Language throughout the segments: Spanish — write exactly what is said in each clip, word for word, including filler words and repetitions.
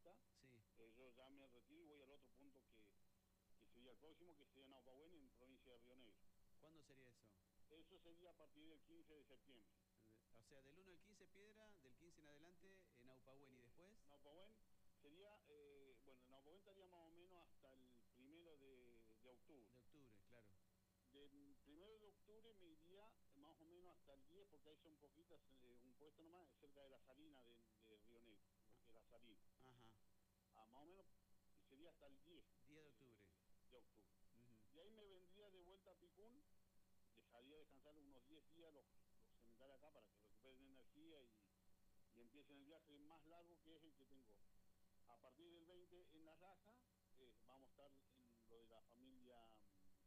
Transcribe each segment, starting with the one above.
lista, Sí. eh, yo ya me retiro y voy al otro punto que, que sería el próximo, que sería Naupabuén, en provincia de Río Negro. ¿Cuándo sería eso? Eso sería a partir del quince de septiembre. O sea, del uno al quince piedra, del quince en adelante en Naupabuén, ¿y después? Naupabuén sería, eh, bueno, en Naupabuén estaría más o menos hasta el primero de, de octubre. De octubre, claro. Del primero de octubre me iría más o menos hasta el diez, porque ahí son poquitas, eh, un puesto nomás, cerca de la salina de, de Río Negro, lo que es la salina. Ajá. Ah, más o menos sería hasta el diez. diez de octubre. Eh, de octubre. Uh-huh. Y ahí me vendría de vuelta a Picún, dejaría descansar unos diez días los, los cementerios acá para que recuperen energía y, y empiecen el viaje más largo, que es el que tengo. A partir del veinte en Las Lajas, eh, vamos a estar en lo de la familia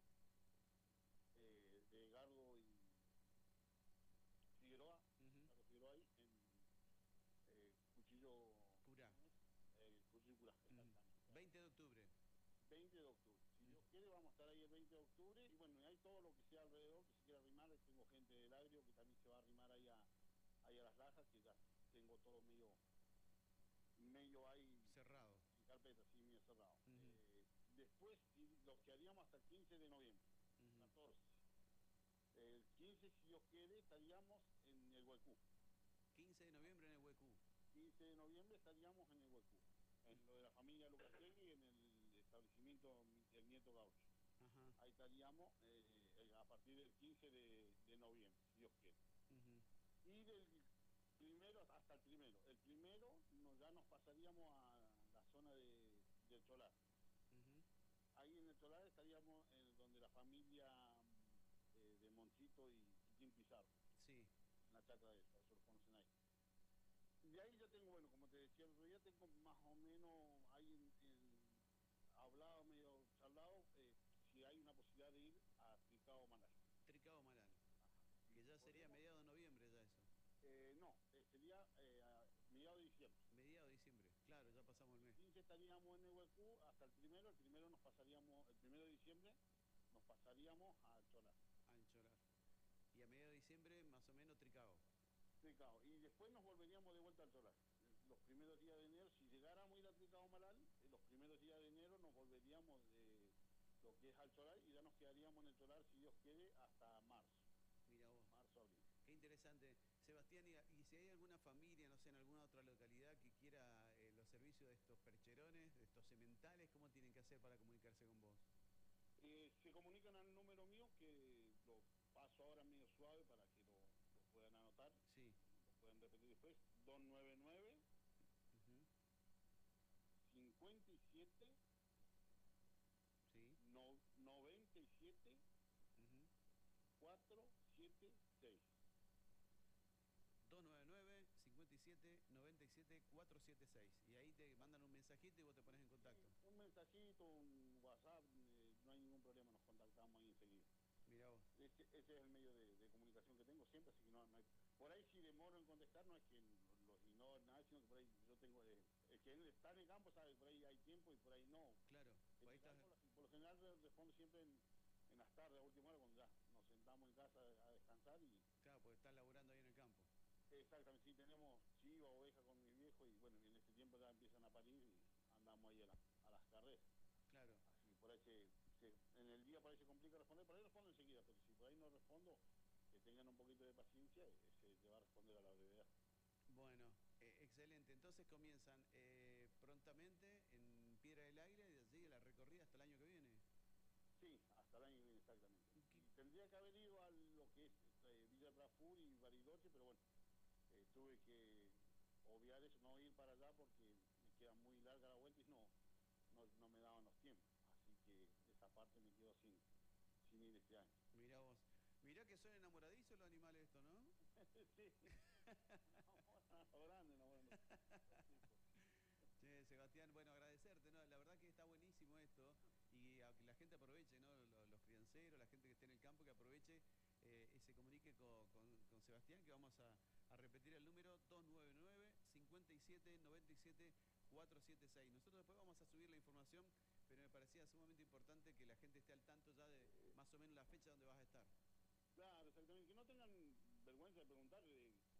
eh, de Gardo y Figueroa, Uh-huh. Gardo Figueroa ahí, en eh, Cuchillo Curá. Eh, Cuchillo Curá, exactamente. Uh-huh. veinte de octubre. veinte de octubre. Si Uh-huh. Dios quiere, vamos a estar ahí el veinte de octubre. Y bueno, y hay todo lo que sea alrededor que se quiera arrimar. Tengo gente del agrio que también se va a arrimar ahí a, ahí a Las Lajas, que ya tengo todo medio, medio ahí cerrado. En carpeta, sí, medio cerrado. Uh-huh. Eh, después, los que haríamos hasta el quince de noviembre, uh-huh. catorce. El quince, si Dios quiere, estaríamos en el Huecú. quince de noviembre en el Huecú. quince de noviembre estaríamos en el Huecú, en lo de la familia Lucatelli, en el establecimiento El Nieto Gaucho. Ajá. Ahí estaríamos eh, a partir del quince de, de noviembre, si Dios quiere. Uh-huh. Y del primero hasta el primero. El primero no, ya nos pasaríamos a la zona de, del Cholar. Uh-huh. Ahí en el Cholar estaríamos en donde la familia eh, de Moncito y Chiquín Pizarro. Sí. En la chacra de ellos, eso lo conocen ahí. De ahí ya tengo, bueno, como te decía el otro día, tengo más o menos ahí en, en, hablado, medio charlado, eh, si hay una posibilidad de ir a Tricao Malal. Tricao Malal. Ajá. Que ya sería mediados de noviembre ya eso. Eh, no, eh, sería eh, a mediados de diciembre. Mediados de diciembre, claro, ya pasamos el mes. El quince estaríamos en el Huecú hasta el primero, el primero nos pasaríamos, el primero de diciembre nos pasaríamos al Cholar. Al Cholar. Y a mediados de diciembre más o menos Tricao. Tricao. Y después nos volveríamos de vuelta al Cholar. Los primeros días de enero, si llegáramos a ir a Tricao Malal, los primeros días de enero nos volveríamos de lo que es al Cholar y ya nos quedaríamos en el Cholar, si Dios quiere, hasta marzo. Mira vos. Marzo, abril. Qué interesante. Sebastián, y, y si hay alguna familia, no sé, en alguna otra localidad que quiera eh, los servicios de estos percherones, de estos sementales, ¿cómo tienen que hacer para comunicarse con vos? Eh, se comunican al número mío, que lo paso ahora medio suave para que lo, lo puedan anotar. Sí. Lo pueden repetir después. dos nueve nueve, uh-huh. cincuenta y siete, sí. no, noventa y siete, uh-huh. cuatrocientos setenta y seis. dos nueve nueve, cincuenta y siete, noventa y siete, cuatrocientos setenta y seis. Y ahí te mandan un mensajito y vos te pones en contacto. Sí, un mensajito, un WhatsApp, eh, no hay ningún problema, nos contactamos ahí enseguida. Mirá vos. Ese, ese es el medio de, de comunicación que tengo siempre, así que no, no hay... Por ahí si demoro en contestar, no es que los ignoro nada, sino que por ahí yo tengo... Eh, el que está en el campo sabe que por ahí hay tiempo y por ahí no. Claro. Por, ahí está... por, por lo general respondo siempre en, en las tardes, a última hora, cuando ya nos sentamos en casa a descansar y... Claro, porque estás laburando ahí en el campo. Exactamente, sí, tenemos chiva, oveja con mi viejo y bueno, en este tiempo ya empiezan a parir y andamos ahí a, la, a las carreras. Claro. Así por ahí se, se, en el día por ahí se complica responder, por ahí respondo enseguida, pero si por ahí no respondo, que tengan un poquito de paciencia, se te va a responder a la brevedad. Bueno, eh, excelente. Entonces comienzan eh, prontamente en Piedra del Aire y de allí la recorrida hasta el año que viene. Sí, hasta el año que viene, exactamente. Y tendría que haber ido a lo que es eh, Villa Trafur y Bariloche, pero bueno, eh, tuve que obviar eso, no ir para allá porque me queda muy larga la vuelta y no, no, no me daban los tiempos. Así que esa parte me quedo sin, sin ir este año. Mirá vos. Mirá que son enamoradizos los animales estos, ¿no? Sí. No, grande, no, bueno. Che, Sebastián, bueno, agradecerte, ¿no? La verdad que está buenísimo esto y a que la gente aproveche, ¿no? Los, los crianceros, la gente que esté en el campo, que aproveche eh, y se comunique con, con, con Sebastián, que vamos a, a repetir el número dos nueve nueve, cincuenta y siete, noventa y siete, cuatrocientos setenta y seis. Nosotros después vamos a subir la información, pero me parecía sumamente importante que la gente esté al tanto ya de más o menos la fecha donde vas a estar. Claro, exactamente. Que no tengan vergüenza de preguntar. Eh,